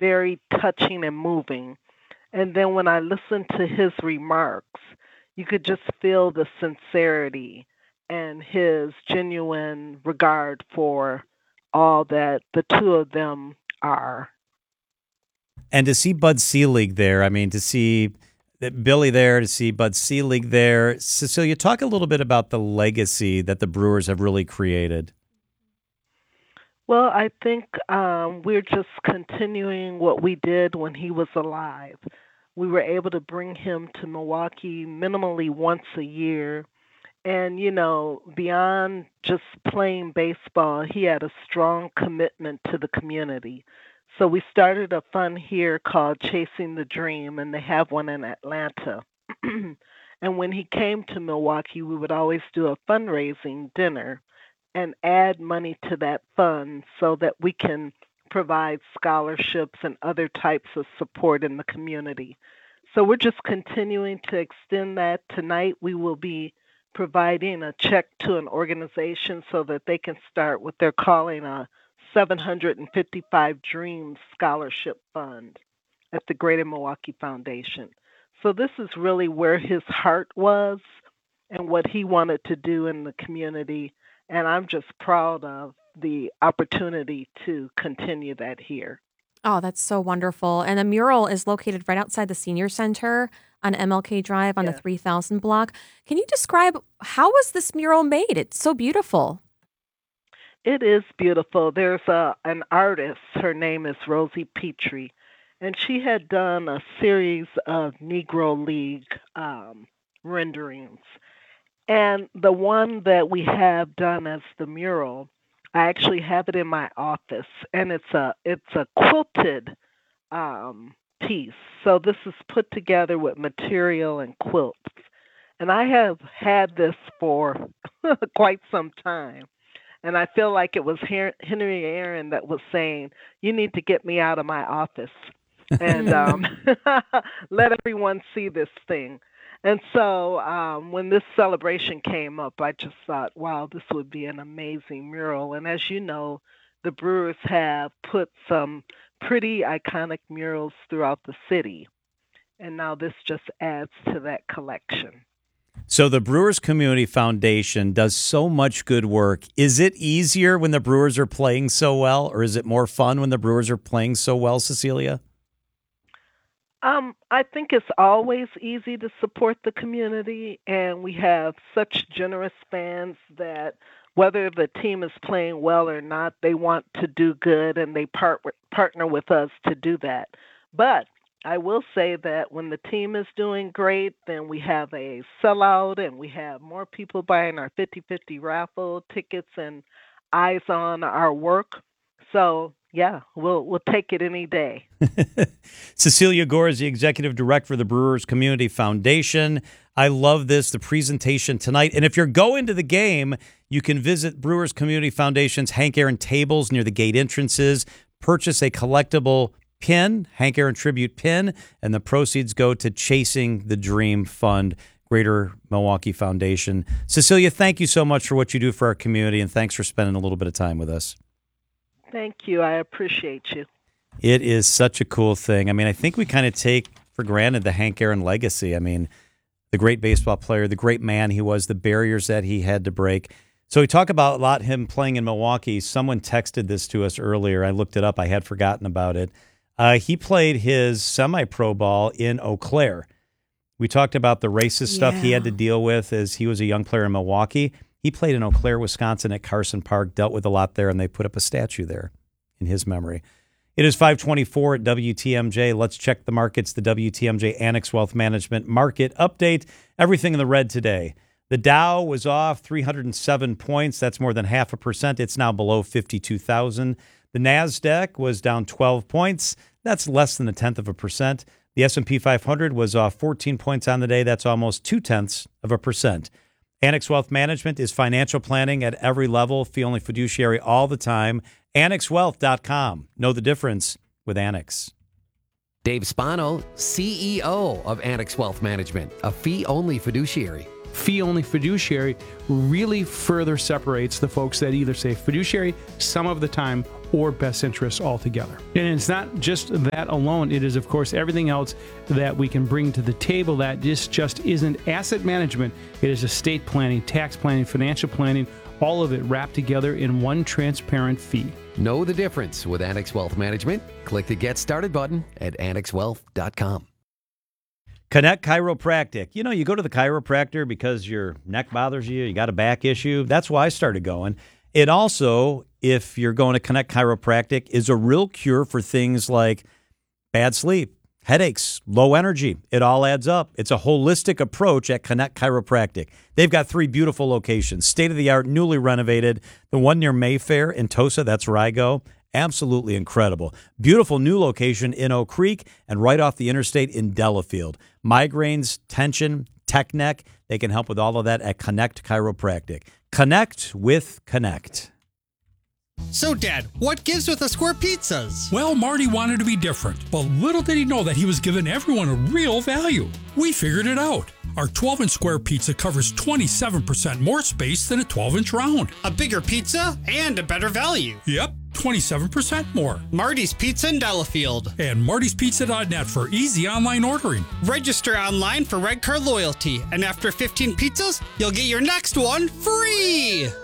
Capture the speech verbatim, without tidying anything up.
very touching and moving. And then when I listened to his remarks, you could just feel the sincerity and his genuine regard for all that the two of them are. And to see Bud Selig there, I mean, to see Billy there, to see Bud Selig there. Cecilia, talk a little bit about the legacy that the Brewers have really created. Well, I think um, we're just continuing what we did when he was alive. We were able to bring him to Milwaukee minimally once a year. And, you know, beyond just playing baseball, he had a strong commitment to the community. So we started a fund here called Chasing the Dream, and they have one in Atlanta. And when he came to Milwaukee, we would always do a fundraising dinner and add money to that fund so that we can provide scholarships and other types of support in the community. So we're just continuing to extend that. Tonight we will be providing a check to an organization so that they can start what they're calling a seven hundred fifty-five Dreams Scholarship Fund at the Greater Milwaukee Foundation. So this is really where his heart was and what he wanted to do in the community. And I'm just proud of the opportunity to continue that here. Oh, that's so wonderful. And the mural is located right outside the Senior Center on M L K Drive on Yes. the three thousand block. Can you describe how was this mural made? It's so beautiful. It is beautiful. There's a an artist. Her name is Rosie Petrie, and she had done a series of Negro League um, renderings. And the one that we have done as the mural, I actually have it in my office, and it's a it's a quilted um, piece. So this is put together with material and quilts, and I have had this for quite some time. And I feel like it was Henry Aaron that was saying, "You need to get me out of my office and um, let everyone see this thing." And so um, when this celebration came up, I just thought, wow, this would be an amazing mural. And as you know, the Brewers have put some pretty iconic murals throughout the city. And now this just adds to that collection. So the Brewers Community Foundation does so much good work. Is it easier when the Brewers are playing so well, or is it more fun when the Brewers are playing so well, Cecilia? Um, I think it's always easy to support the community, and we have such generous fans that whether the team is playing well or not, they want to do good, and they part, partner with us to do that. But I will say that when the team is doing great, then we have a sellout, and we have more people buying our fifty-fifty raffle tickets and eyes on our work. So yeah, we'll we'll take it any day. Cecilia Gore is the executive director of the Brewers Community Foundation. I love this, the presentation tonight. And if you're going to the game, you can visit Brewers Community Foundation's Hank Aaron tables near the gate entrances, purchase a collectible pin, Hank Aaron Tribute pin, and the proceeds go to Chasing the Dream Fund, Greater Milwaukee Foundation. Cecilia, thank you so much for what you do for our community, and thanks for spending a little bit of time with us. Thank you. I appreciate you. It is such a cool thing. I mean, I think we kind of take for granted the Hank Aaron legacy. I mean, the great baseball player, the great man he was, the barriers that he had to break. So we talk about a lot him playing in Milwaukee. Someone texted this to us earlier. I looked it up. I had forgotten about it. Uh, he played his semi-pro ball in Eau Claire. We talked about the racist yeah. stuff he had to deal with as he was a young player in Milwaukee. He played in Eau Claire, Wisconsin at Carson Park, dealt with a lot there, and they put up a statue there in his memory. It is five twenty-four at W T M J. Let's check the markets. The W T M J Annex Wealth Management market update. Everything in the red today. The Dow was off three hundred seven points. That's more than half a percent. It's now below fifty-two thousand. The NASDAQ was down twelve points. That's less than a tenth of a percent. The S and P five hundred was off fourteen points on the day. That's almost two-tenths of a percent. Annex Wealth Management is financial planning at every level. Fee only fiduciary all the time. Annex Wealth dot com. Know the difference with Annex. Dave Spano, C E O of Annex Wealth Management, a fee-only fiduciary. Fee-only fiduciary really further separates the folks that either say fiduciary some of the time or best interests altogether. And it's not just that alone. It is, of course, everything else that we can bring to the table that just, just isn't asset management. It is estate planning, tax planning, financial planning, all of it wrapped together in one transparent fee. Know the difference with Annex Wealth Management. Click the Get Started button at annex wealth dot com. Connect Chiropractic. You know, you go to the chiropractor because your neck bothers you, you got a back issue. That's why I started going. It also, if you're going to Connect Chiropractic, is a real cure for things like bad sleep, headaches, low energy. It all adds up. It's a holistic approach at Connect Chiropractic. They've got three beautiful locations, state-of-the-art, newly renovated. The one near Mayfair in Tosa, that's where I go. Absolutely incredible. Beautiful new location in Oak Creek and right off the interstate in Delafield. Migraines, tension, tech neck, they can help with all of that at Connect Chiropractic. Connect with Connect. So, Dad, what gives with the square pizzas? Well, Marty wanted to be different, but little did he know that he was giving everyone a real value. We figured it out. Our twelve-inch square pizza covers twenty-seven percent more space than a twelve-inch round. A bigger pizza and a better value. Yep, twenty-seven percent more. Marty's Pizza in Delafield. And martys pizza dot net for easy online ordering. Register online for Red Card Loyalty, and after fifteen pizzas, you'll get your next one free!